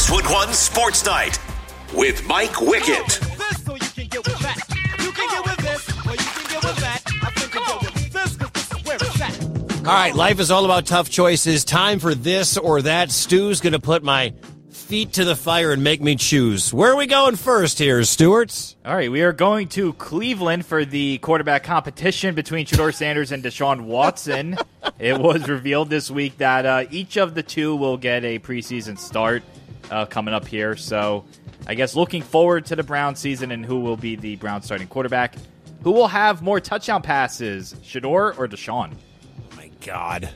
Westwood One Sports Night with Mike Wickett. All right, life is all about tough choices. Time for this or that. Stu's going to put my feet to the fire and make me choose. Where are we going first here, Stuart? All right, we are going to Cleveland for the quarterback competition between Shedeur Sanders and Deshaun Watson. It was revealed this week that each of the two will get a preseason start coming up here. So I guess looking forward to the Browns season and who will be the Browns starting quarterback. Who will have more touchdown passes, Shedeur or Deshaun? God.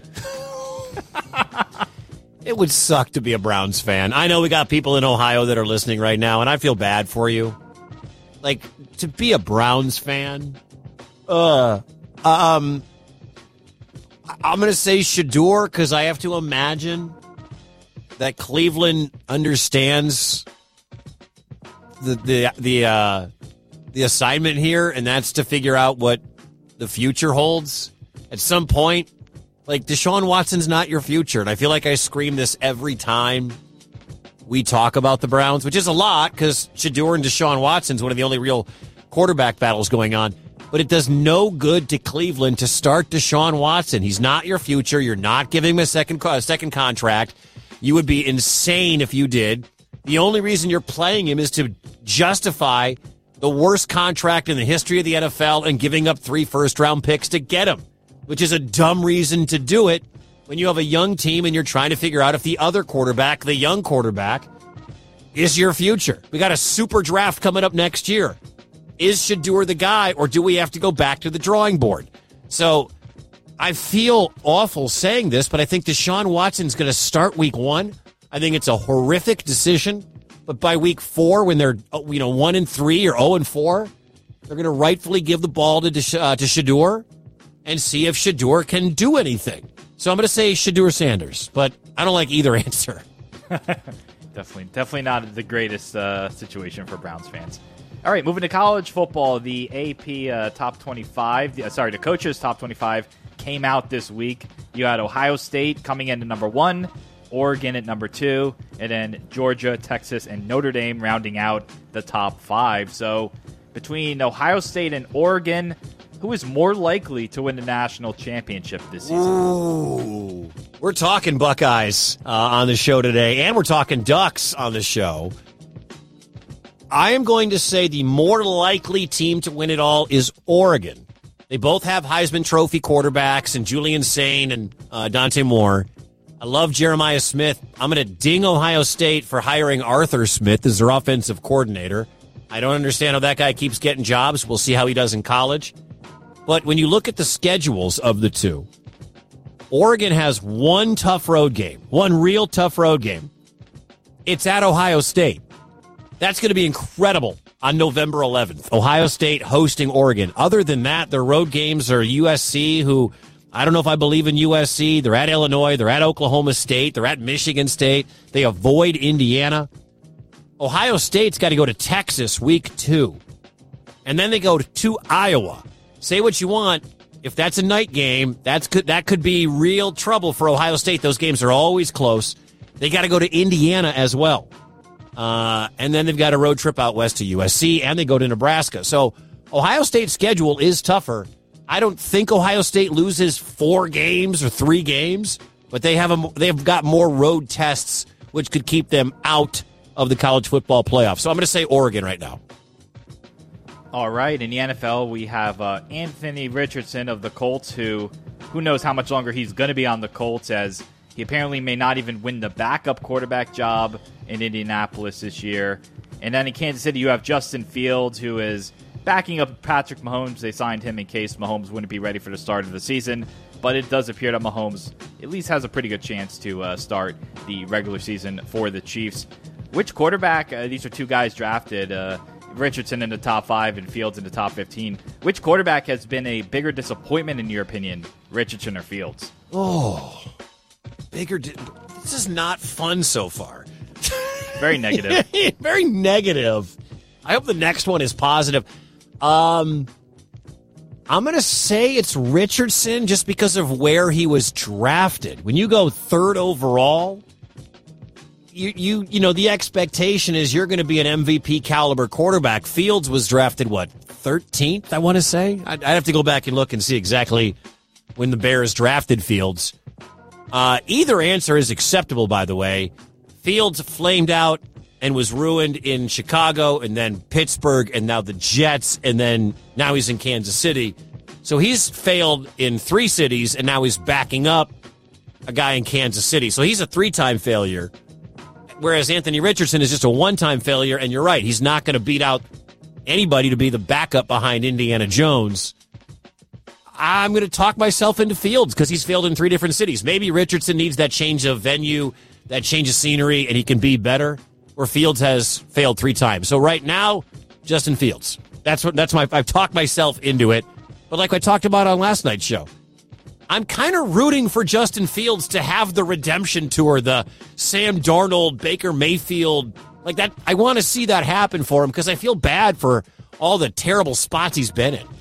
It would suck to be a Browns fan. I know we got people in Ohio that are listening right now, and I feel bad for you. Like, to be a Browns fan, I'm going to say Shedeur because I have to imagine that Cleveland understands the assignment here, and that's to figure out what the future holds. At some point, like, Deshaun Watson's not your future, and I feel like I scream this every time we talk about the Browns, which is a lot because Shedeur and Deshaun Watson's one of the only real quarterback battles going on. But it does no good to Cleveland to start Deshaun Watson. He's not your future. You're not giving him a second contract. You would be insane if you did. The only reason you're playing him is to justify the worst contract in the history of the NFL and giving up 3 first-round picks to get him, which is a dumb reason to do it when you have a young team and you're trying to figure out if the other quarterback, the young quarterback, is your future. We got a super draft coming up next year. Is Shedeur the guy, or do we have to go back to the drawing board? So I feel awful saying this, but I think Deshaun Watson's going to start week 1. I think it's a horrific decision, but by week 4, when they're 1-3 or 0-4, they're going to rightfully give the ball to Shedeur and see if Shedeur can do anything. So I'm going to say Shedeur Sanders, but I don't like either answer. Definitely not the greatest situation for Browns fans. All right, moving to college football, the AP top 25, the coaches top 25 came out this week. You had Ohio State coming in at number 1, Oregon at number 2, and then Georgia, Texas, and Notre Dame rounding out the top 5. So between Ohio State and Oregon, who is more likely to win the national championship this season? Ooh. We're talking Buckeyes on the show today, and we're talking Ducks on the show. I am going to say the more likely team to win it all is Oregon. They both have Heisman Trophy quarterbacks and Julian Sain and Dante Moore. I love Jeremiah Smith. I'm going to ding Ohio State for hiring Arthur Smith as their offensive coordinator. I don't understand how that guy keeps getting jobs. We'll see how he does in college. But when you look at the schedules of the two, Oregon has one tough road game, one real tough road game. It's at Ohio State. That's going to be incredible on November 11th. Ohio State hosting Oregon. Other than that, their road games are USC, who I don't know if I believe in USC. They're at Illinois. They're at Oklahoma State. They're at Michigan State. They avoid Indiana. Ohio State's got to go to Texas week 2. And then they go to Iowa. Say what you want. If that's a night game, that could be real trouble for Ohio State. Those games are always close. They got to go to Indiana as well. And then they've got a road trip out west to USC, and they go to Nebraska. So Ohio State's schedule is tougher. I don't think Ohio State loses 4 games or 3 games, but they've got more road tests, which could keep them out of the college football playoff. So I'm going to say Oregon right now. All right, in the NFL, we have Anthony Richardson of the Colts, who knows how much longer he's going to be on the Colts, as he apparently may not even win the backup quarterback job in Indianapolis this year. And then in Kansas City, you have Justin Fields, who is backing up Patrick Mahomes. They signed him in case Mahomes wouldn't be ready for the start of the season. But it does appear that Mahomes at least has a pretty good chance to start the regular season for the Chiefs. Which quarterback, these are 2 guys drafted, Richardson in the top 5 and Fields in the top 15. Which quarterback has been a bigger disappointment in your opinion, Richardson or Fields? Oh, this is not fun so far. Very negative. Very negative. I hope the next one is positive. I'm going to say it's Richardson just because of where he was drafted. When you go 3rd overall, you know, the expectation is you're going to be an MVP caliber quarterback. Fields was drafted, 13th, I want to say? I'd have to go back and look and see exactly when the Bears drafted Fields. Either answer is acceptable, by the way. Fields flamed out and was ruined in Chicago and then Pittsburgh and now the Jets, and then now he's in Kansas City. So he's failed in 3 cities, and now he's backing up a guy in Kansas City. So he's a 3-time failure, whereas Anthony Richardson is just a 1-time failure, and you're right, he's not going to beat out anybody to be the backup behind Indiana Jones. I'm going to talk myself into Fields because he's failed in 3 different cities. Maybe Richardson needs that change of venue, that change of scenery, and he can be better, where Fields has failed 3 times. So right now, Justin Fields. I've talked myself into it. But like I talked about on last night's show, I'm kind of rooting for Justin Fields to have the redemption tour, the Sam Darnold, Baker Mayfield, like that. I want to see that happen for him because I feel bad for all the terrible spots he's been in.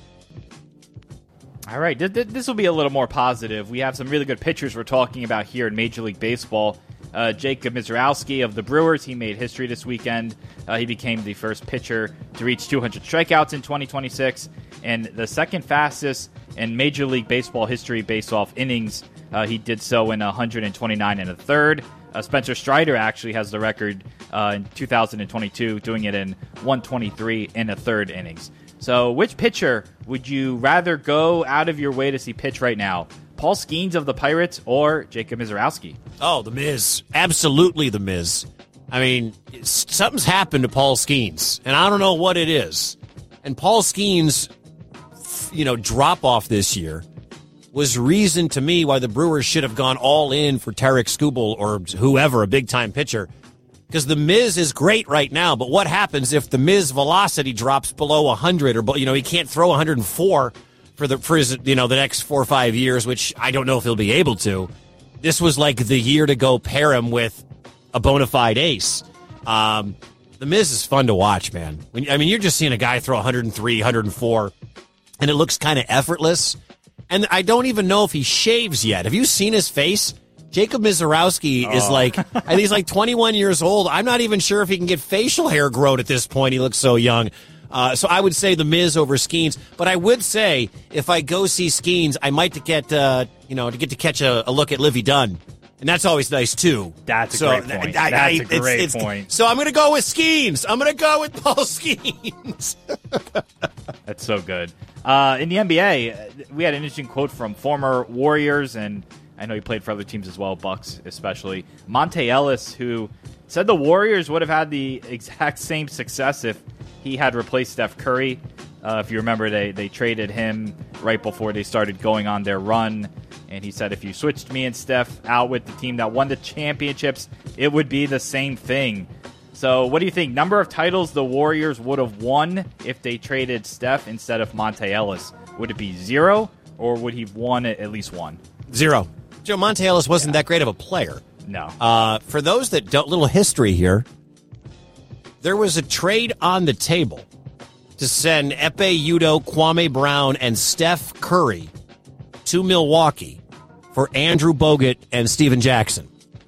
All right, this will be a little more positive. We have some really good pitchers we're talking about here in Major League Baseball. Jacob Misiorowski of the Brewers, he made history this weekend. He became the first pitcher to reach 200 strikeouts in 2026 and the second fastest in Major League Baseball history based off innings. He did so in 129 and a third. Spencer Strider actually has the record in 2022, doing it in 123 and a third innings. So which pitcher would you rather go out of your way to see pitch right now? Paul Skeens of the Pirates or Jacob Misiorowski? Oh, the Miz. Absolutely the Miz. I mean, something's happened to Paul Skeens, and I don't know what it is. And Paul Skeens, drop-off this year was reason to me why the Brewers should have gone all in for Tarek Skubal or whoever, a big-time pitcher. Because the Miz is great right now, but what happens if the Miz velocity drops below 100 or, he can't throw 104 for his, the next 4 or 5 years, which I don't know if he'll be able to. This was like the year to go pair him with a bona fide ace. The Miz is fun to watch, man. You're just seeing a guy throw 103, 104, and it looks kind of effortless. And I don't even know if he shaves yet. Have you seen his face? Jacob Misiorowski is I think he's like 21 years old. I'm not even sure if he can get facial hair grown at this point. He looks so young. So I would say the Miz over Skeens. But I would say if I go see Skeens, I might to catch a look at Livy Dunn. And that's always nice, too. That's a great point. That's a great point. So I'm going to go with Skeens. I'm going to go with Paul Skeens. That's so good. In the NBA, we had an interesting quote from former Warriors, and I know he played for other teams as well, Bucks especially, Monte Ellis, who said the Warriors would have had the exact same success if he had replaced Steph Curry. If you remember, they traded him right before they started going on their run. And he said, if you switched me and Steph out with the team that won the championships, it would be the same thing. So what do you think? Number of titles the Warriors would have won if they traded Steph instead of Monte Ellis? Would it be 0, or would he have won at least 1? 0. Joe, Monte Ellis wasn't that great of a player. No. For those that don't, little history here, there was a trade on the table to send Ekpe Udoh, Kwame Brown, and Steph Curry to Milwaukee for Andrew Bogut and Steven Jackson.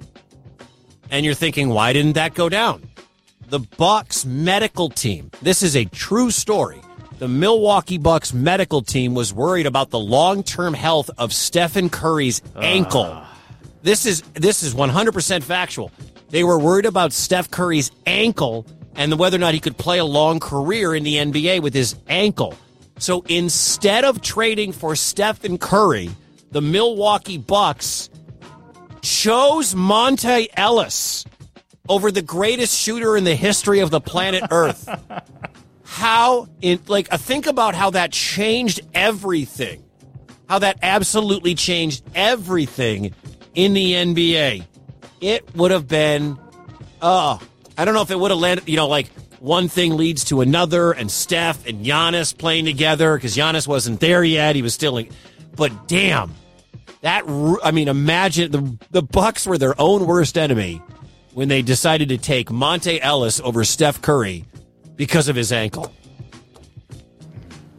And you're thinking, why didn't that go down? The Bucks medical team, this is a true story. The Milwaukee Bucks medical team was worried about the long-term health of Stephen Curry's ankle. This is 100% factual. They were worried about Steph Curry's ankle and whether or not he could play a long career in the NBA with his ankle. So instead of trading for Stephen Curry, the Milwaukee Bucks chose Monte Ellis over the greatest shooter in the history of the planet Earth. Think about how that changed everything. How that absolutely changed everything in the NBA. It would have been, I don't know if it would have landed, one thing leads to another, and Steph and Giannis playing together, because Giannis wasn't there yet. He was still, but damn, imagine the Bucks were their own worst enemy when they decided to take Monte Ellis over Steph Curry because of his ankle.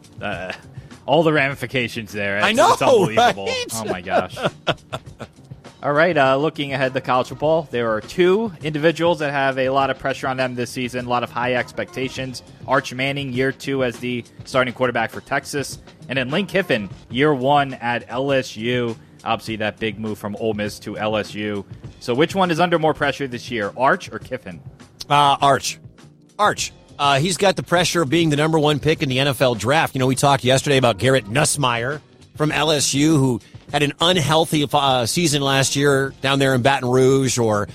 All the ramifications there. I know, it's unbelievable. Right? Oh my gosh. All right, looking ahead to college football, there are two individuals that have a lot of pressure on them this season, a lot of high expectations. Arch Manning, year 2 as the starting quarterback for Texas, and then Lane Kiffin, year 1 at LSU. Obviously, that big move from Ole Miss to LSU. So which one is under more pressure this year, Arch or Kiffin? Arch. He's got the pressure of being the number 1 pick in the NFL draft. You know, we talked yesterday about Garrett Nussmeier from LSU, who had an unhealthy season last year down there in Baton Rouge, or,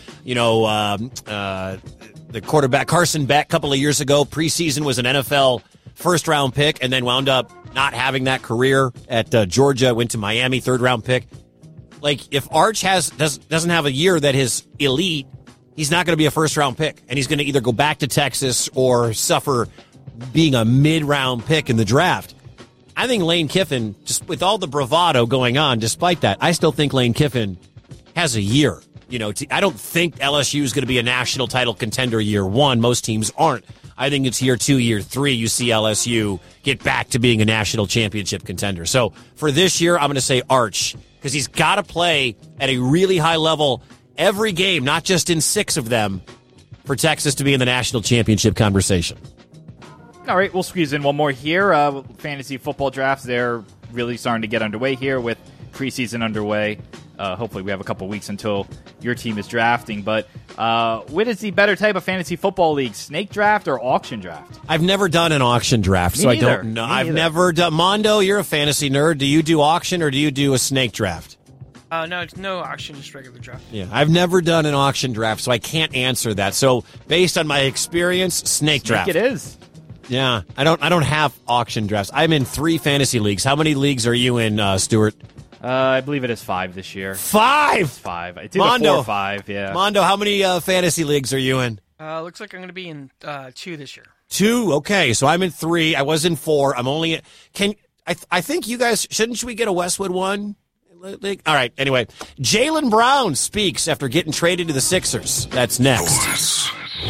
the quarterback Carson Beck a couple of years ago, preseason was an NFL first-round pick and then wound up not having that career at Georgia, went to Miami, third-round pick. Like, if Arch doesn't have a year that is elite, he's not going to be a first-round pick, and he's going to either go back to Texas or suffer being a mid-round pick in the draft. I think Lane Kiffin, just with all the bravado going on, despite that, I still think Lane Kiffin has a year. I don't think LSU is going to be a national title contender year 1. Most teams aren't. I think it's year 2, year 3, you see LSU get back to being a national championship contender. So for this year, I'm going to say Arch, because he's got to play at a really high level every game, not just in 6 of them, for Texas to be in the national championship conversation. All right, we'll squeeze in one more here. Fantasy football drafts, they're really starting to get underway here with preseason underway. Hopefully we have a couple weeks until your team is drafting. But what is the better type of fantasy football league, snake draft or auction draft? I've never done an auction draft, so I don't know. I've never done. Mondo, you're a fantasy nerd. Do you do auction or do you do a snake draft? No auction, just regular draft. Yeah, I've never done an auction draft, so I can't answer that. So based on my experience, snake draft. It is. Yeah, I don't have auction drafts. I'm in 3 fantasy leagues. How many leagues are you in, Stuart? I believe it is 5 this year. 5? It's 5. It's either 4 or 5, yeah. Mondo, how many fantasy leagues are you in? Looks like I'm going to be in 2 this year. 2? Okay, so I'm in 3. I was in 4. I'm only I think you guys, shouldn't we get a Westwood one? All right, anyway. Jaylen Brown speaks after getting traded to the Sixers. That's next.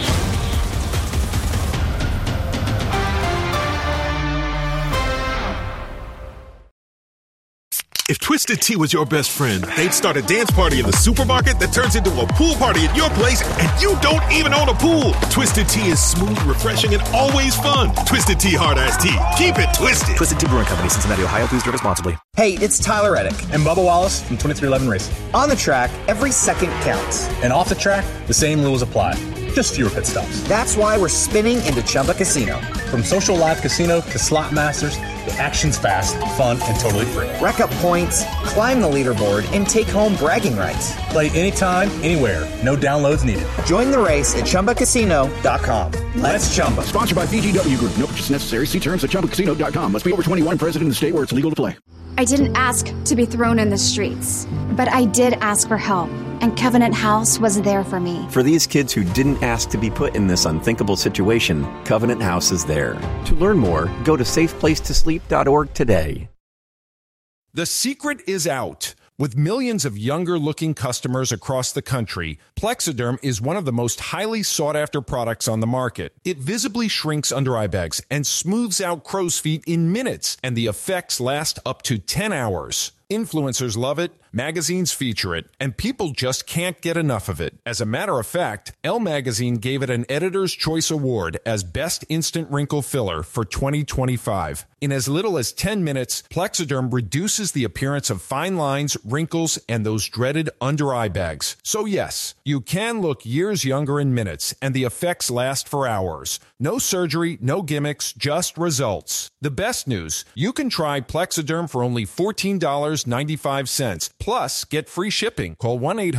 If Twisted Tea was your best friend, they'd start a dance party in the supermarket that turns into a pool party at your place, and you don't even own a pool. Twisted Tea is smooth, refreshing, and always fun. Twisted Tea Hard Iced Tea. Keep it twisted. Twisted Tea Brewing Company, Cincinnati, Ohio. Please drink responsibly. Hey, it's Tyler Reddick. And Bubba Wallace from 2311 Racing. On the track, every second counts. And off the track, the same rules apply. Just fewer pit stops. That's why we're spinning into Chumba Casino. From social live casino to slot masters, the action's fast, fun, and totally free. Rack up points, climb the leaderboard, and take home bragging rights. Play anytime, anywhere. No downloads needed. Join the race at ChumbaCasino.com. Let's Chumba. Sponsored by VGW Group. No purchase necessary. See terms at ChumbaCasino.com. Must be over 21 and present in the state where it's legal to play. I didn't ask to be thrown in the streets, but I did ask for help, and Covenant House was there for me. For these kids who didn't ask to be put in this unthinkable situation, Covenant House is there. To learn more, go to safeplacetosleep.org today. The secret is out. With millions of younger-looking customers across the country, Plexiderm is one of the most highly sought-after products on the market. It visibly shrinks under-eye bags and smooths out crow's feet in minutes, and the effects last up to 10 hours. Influencers love it, magazines feature it, and people just can't get enough of it. As a matter of fact, Elle Magazine gave it an Editor's Choice Award as Best Instant Wrinkle Filler for 2025. In as little as 10 minutes, Plexiderm reduces the appearance of fine lines, wrinkles, and those dreaded under-eye bags. So yes, you can look years younger in minutes, and the effects last for hours. No surgery, no gimmicks, just results. The best news, you can try Plexiderm for only $14.95. Plus, get free shipping. Call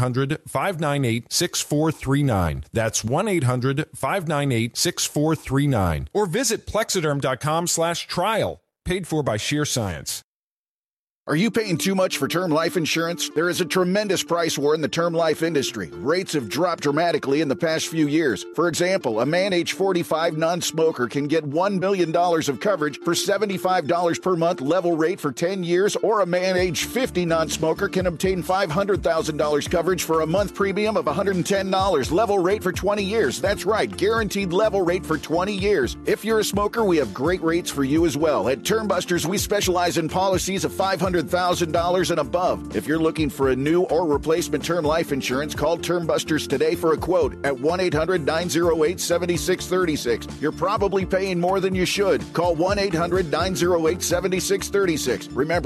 1-800-598-6439. That's 1-800-598-6439. Or visit Plexiderm.com/trial. Paid for by Sheer Science. Are you paying too much for term life insurance? There is a tremendous price war in the term life industry. Rates have dropped dramatically in the past few years. For example, a man age 45 non-smoker can get $1 million of coverage for $75 per month level rate for 10 years, or a man age 50 non-smoker can obtain $500,000 coverage for a month premium of $110 level rate for 20 years. That's right, guaranteed level rate for 20 years. If you're a smoker, we have great rates for you as well. At Term Busters, we specialize in policies of $500 $200,000 and above. If you're looking for a new or replacement term life insurance, call Term Busters today for a quote at 1-800-908-7636. You're probably paying more than you should. Call 1-800-908-7636. Remember,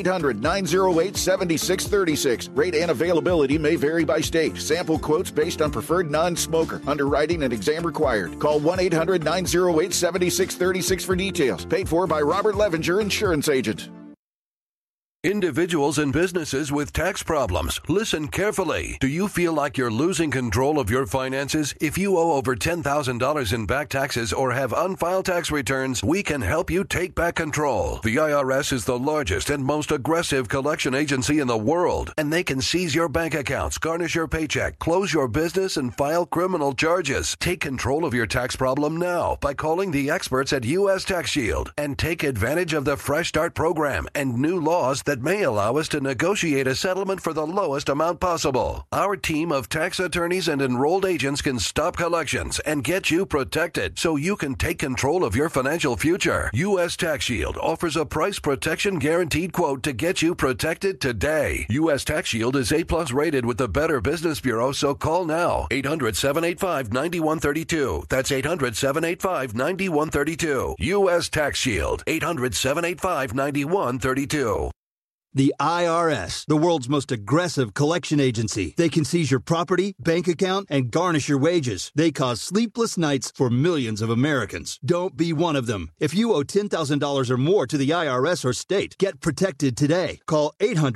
1-800-908-7636. Rate and availability may vary by state. Sample quotes based on preferred non-smoker. Underwriting and exam required. Call 1-800-908-7636 for details. Paid for by Robert Levenger, Insurance Agent. Individuals and businesses with tax problems, listen carefully. Do you feel like you're losing control of your finances? If you owe over $10,000 in back taxes or have unfiled tax returns, we can help you take back control. The IRS is the largest and most aggressive collection agency in the world, and they can seize your bank accounts, garnish your paycheck, close your business, and file criminal charges. Take control of your tax problem now by calling the experts at U.S. Tax Shield and take advantage of the Fresh Start program and new laws that may allow us to negotiate a settlement for the lowest amount possible. Our team of tax attorneys and enrolled agents can stop collections and get you protected so you can take control of your financial future. U.S. Tax Shield offers a price protection guaranteed quote to get you protected today. U.S. Tax Shield is A+ rated with the Better Business Bureau, so call now. 800-785-9132. That's 800-785-9132. U.S. Tax Shield. 800-785-9132. The IRS, the world's most aggressive collection agency. They can seize your property, bank account, and garnish your wages. They cause sleepless nights for millions of Americans. Don't be one of them. If you owe $10,000 or more to the IRS or state, get protected today. Call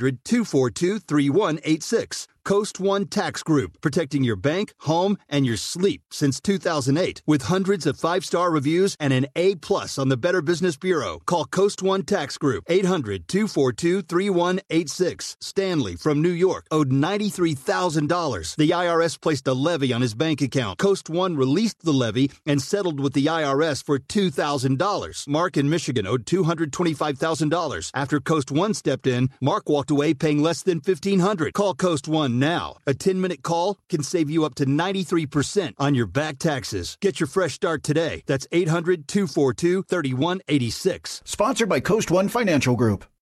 800-242-3186. Coast One Tax Group, protecting your bank, home, and your sleep since 2008. With hundreds of 5-star reviews and an A+ on the Better Business Bureau. Call Coast One Tax Group, 800-242-3186. Stanley from New York owed $93,000. The IRS placed a levy on his bank account. Coast One released the levy and settled with the IRS for $2,000. Mark in Michigan owed $225,000. After Coast One stepped in, Mark walked away paying less than $1,500. Call Coast One now. A 10-minute call can save you up to 93% on your back taxes. Get your fresh start today. That's 800-242-3186. Sponsored by Coast One Financial Group.